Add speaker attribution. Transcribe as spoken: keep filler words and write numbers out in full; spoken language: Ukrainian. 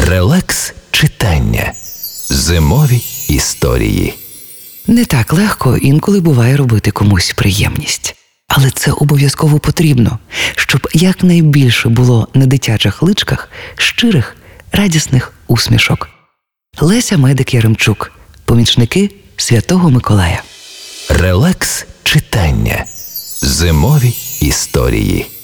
Speaker 1: Релакс читання. Зимові історії.
Speaker 2: Не так легко інколи буває робити комусь приємність. Але це обов'язково потрібно, щоб якнайбільше було на дитячих личках щирих, радісних усмішок. Леся Медик-Яремчук. Помічники Святого Миколая.
Speaker 1: Релакс читання. Зимові історії.